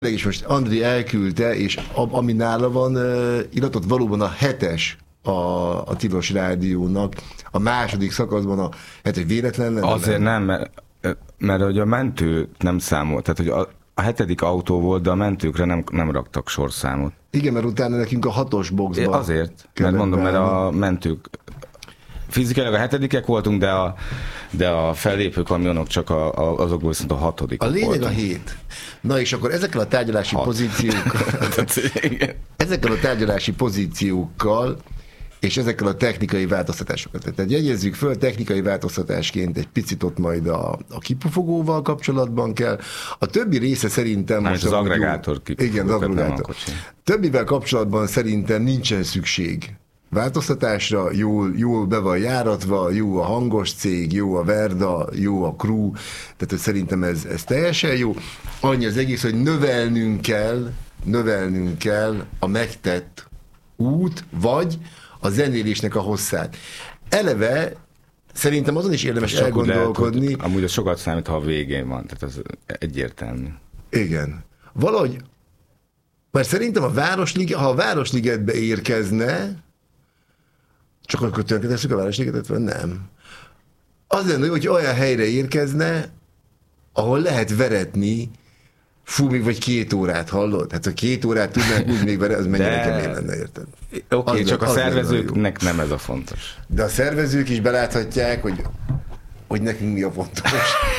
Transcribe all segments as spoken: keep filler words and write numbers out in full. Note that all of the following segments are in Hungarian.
És most Andri elküldte, és ami nála van uh, iratot, valóban a hetes a, a Tilos Rádiónak, a második szakaszban a hetes véletlen lenne? Azért nem, mert, mert hogy a mentő nem számolt, tehát hogy a, a hetedik autó volt, de a mentőkre nem, nem raktak sorszámot. Igen, mert utána nekünk a hatos boxban. Azért, mert mondom, mert a mentők fizikailag a hetedikek voltunk, de a, de a fellépő kamionok csak a, a, azokból viszont a hatodik. A lényeg voltunk. a hét. Na és akkor ezekkel a tárgyalási Hat. pozíciókkal, ezekkel a tárgyalási pozíciókkal és ezekkel a technikai változtatásokat. Tehát jegyezzük föl, technikai változtatásként egy picit ott majd a, a kipufogóval kapcsolatban kell. A többi része szerintem... most az agregátor kipufogó. Igen, az agregátor. Többivel kapcsolatban szerintem nincsen szükség változtatásra, jól, jól be van járatva, jó a hangos cég, jó a Verda, jó a crew, tehát hogy szerintem ez, ez teljesen jó. Annyi az egész, hogy növelnünk kell, növelnünk kell a megtett út, vagy a zenélésnek a hosszát. Eleve szerintem azon is érdemes csak elgondolkodni. Lehet, amúgy az sokat számít, ha a végén van, tehát az egyértelmű. Igen. Valahogy, mert szerintem a Városliget, ha a Városligetbe érkezne, csak akkor tönkretesszük a Városligetet, vagy nem? Az lenne, hogy olyan helyre érkezne, ahol lehet veretni, fú, még vagy két órát, hallod? Hát ha két órát tudnánk úgy még veretni, az mennyire De... kemény lenne, érted? Oké, okay, csak a szervezőknek nem ez a fontos. De a szervezők is beláthatják, hogy, hogy nekünk mi a fontos.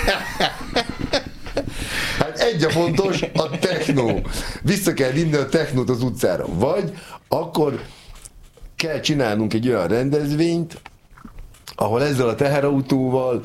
Hát egy a fontos, a technó. Vissza kell vinni a technót az utcára. Vagy akkor kell csinálnunk egy olyan rendezvényt, ahol ezzel a teherautóval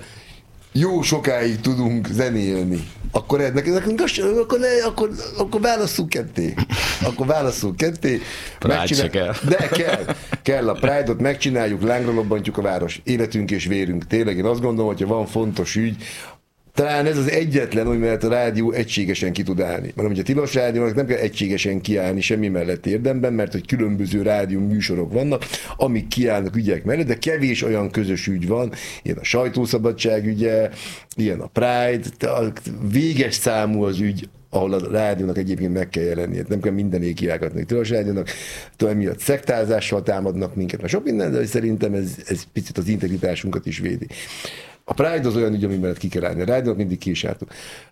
jó sokáig tudunk zenélni. Akkor ennek, nekünk akkor, ne, akkor, akkor válasszunk ketté. Akkor válasszunk ketté. Pride se kell. De kell. Kell a Pride-ot, megcsináljuk, lángra lobbantjuk a város. Életünk és vérünk. Tényleg én azt gondolom, hogyha van fontos ügy, talán ez az egyetlen, hogy mert a rádió egységesen ki tud állni. Mert ugye a Tilos Rádiónak nem kell egységesen kiállni semmi mellett érdemben, mert hogy különböző rádió műsorok vannak, amik kiállnak ügyek mellett, de kevés olyan közös ügy van, ilyen a sajtószabadság ügye, ilyen a Pride, a véges számú az ügy, ahol a rádiónak egyébként meg kell jelennie. Nem kell mindené kiállgatni a Tilos Rádiónak, talán miatt szektázással támadnak minket, mert sok minden, de szerintem ez, ez picit az integritásunkat is védi. A Pride az olyan ügy, ami mellett ki kell állni. A rádiónak mindig ki is álltunk.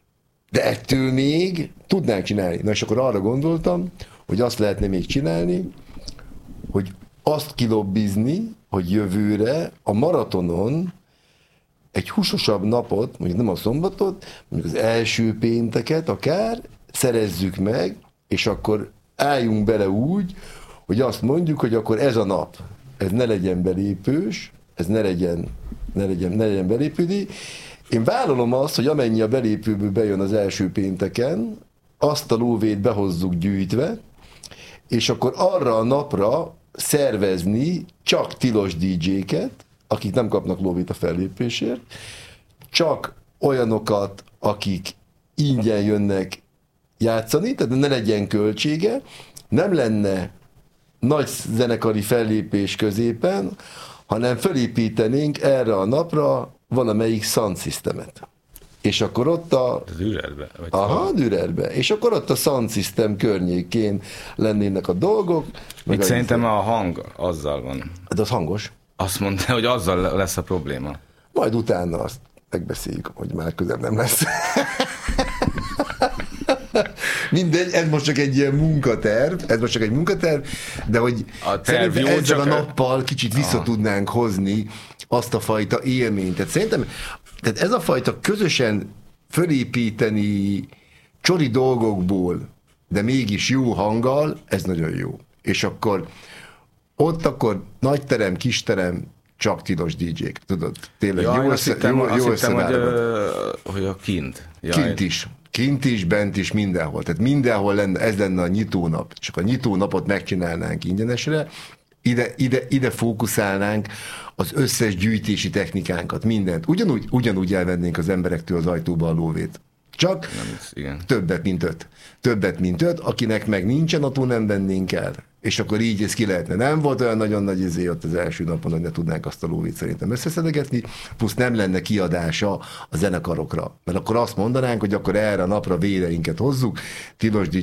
De ettől még tudnánk csinálni. Na és akkor arra gondoltam, hogy azt lehetne még csinálni, hogy azt kilobbizni, hogy jövőre a maratonon egy húsosabb napot, mondjuk nem a szombatot, mondjuk az első pénteket akár szerezzük meg, és akkor álljunk bele úgy, hogy azt mondjuk, hogy akkor ez a nap, ez ne legyen belépős, ez ne legyen ne legyen, ne legyen belépődi. Én vállalom azt, hogy amennyi a belépőből bejön az első pénteken, azt a lóvét behozzuk gyűjtve, és akkor arra a napra szervezni csak tilos dé dzséket, akik nem kapnak lóvét a fellépésért, csak olyanokat, akik ingyen jönnek játszani, tehát ne legyen költsége, nem lenne nagy zenekari fellépés középen, hanem felépítenénk erre a napra valamelyik sound systemet. És akkor ott a... Dürerbe? Aha, Dürerbe. És akkor ott a sound system környékén lennének a dolgok. Itt szerintem a hang azzal van. De az hangos. Azt mondta, hogy azzal lesz a probléma. Majd utána azt megbeszéljük, hogy már közel nem lesz. Mindegy, ez most csak egy ilyen munkaterv, ez most csak egy munkaterv, de hogy szerintem ezzel a nappal kicsit vissza tudnánk hozni azt a fajta élményt. Tehát szerintem tehát ez a fajta közösen fölépíteni csori dolgokból, de mégis jó hanggal, ez nagyon jó. És akkor ott akkor nagy terem, kis terem, csak tilos dé dzsék, tudod? Tényleg ja, jó, azt hittem, jó, jó azt hittem, hogy, hogy a kint. Jaj. Kint is. Kint is, bent is, mindenhol. Tehát mindenhol lenne, ez lenne a nyitónap. Csak a nyitónapot megcsinálnánk ingyenesre, ide, ide, ide fókuszálnánk az összes gyűjtési technikánkat, mindent. Ugyanúgy, ugyanúgy elvennénk az emberektől az ajtóba a lóvét. Csak nem, igen. többet, mint öt. Többet, mint öt, akinek meg nincsen, attól nem vennénk el. és akkor így ez ki lehetne. Nem volt olyan nagyon nagy izé ott az első napon, hogy ne tudnánk azt a lóvét szerintem összeszedegetni, plusz nem lenne kiadása a zenekarokra. Mert akkor azt mondanánk, hogy akkor erre a napra véreinket hozzuk, Tilos